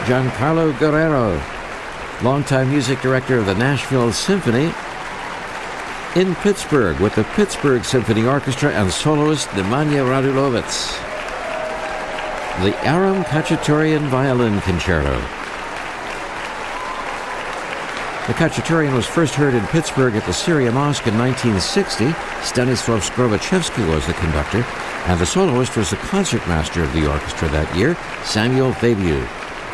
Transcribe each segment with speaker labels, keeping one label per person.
Speaker 1: Giancarlo Guerrero, longtime music director of the Nashville Symphony, in Pittsburgh with the Pittsburgh Symphony Orchestra and soloist Nemanja Radulovic. The Aram Khachaturian Violin Concerto. The Khachaturian was first heard in Pittsburgh at the Syria Mosque in 1960. Stanislav Skrovatchevsky was the conductor, and the soloist was the concertmaster of the orchestra that year, Samuel Fabiu.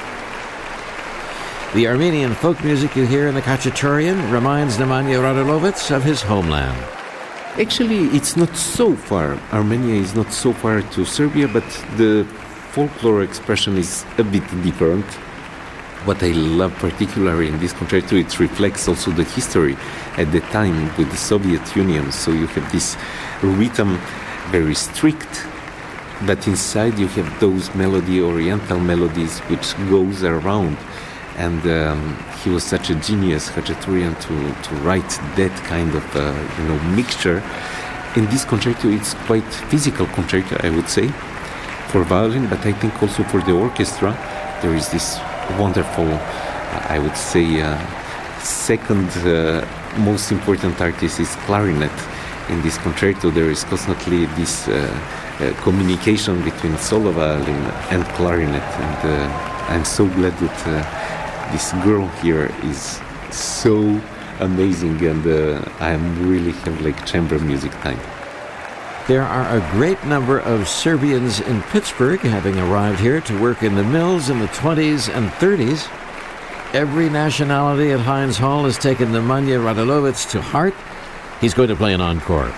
Speaker 1: The Armenian folk music you hear in the Khachaturian reminds Nemanja Radulovic of his homeland.
Speaker 2: Actually, it's not so far. Armenia is not so far to Serbia, but the folklore expression is a bit different. What I love particularly in this concerto, it reflects also the history at the time with the Soviet Union. So you have this rhythm, very strict, but inside you have those oriental melodies, which goes around. And he was such a genius, Khachaturian, to write that kind of mixture. In this concerto, it's quite physical concerto, I would say, for violin, but I think also for the orchestra. There is this wonderful, I would say, second most important artist is clarinet. In this concerto, there is constantly this communication between solo violin and clarinet, and I'm so glad that this girl here is so amazing, and I'm really have like chamber music time.
Speaker 1: There are a great number of Serbians in Pittsburgh, having arrived here to work in the mills in the 20s and 30s. Every nationality at Heinz Hall has taken Nemanja Radulovic to heart. He's going to play an encore.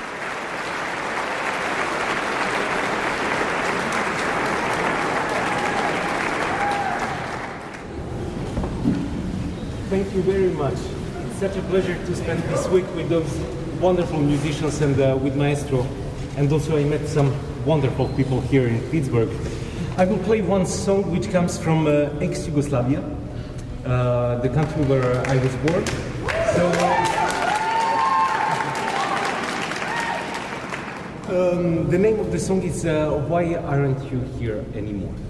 Speaker 3: Thank you very much. It's such a pleasure to spend this week with those wonderful musicians and with Maestro. And also I met some wonderful people here in Pittsburgh. I will play one song which comes from ex-Yugoslavia, the country where I was born. So the name of the song is Why Aren't You Here Anymore?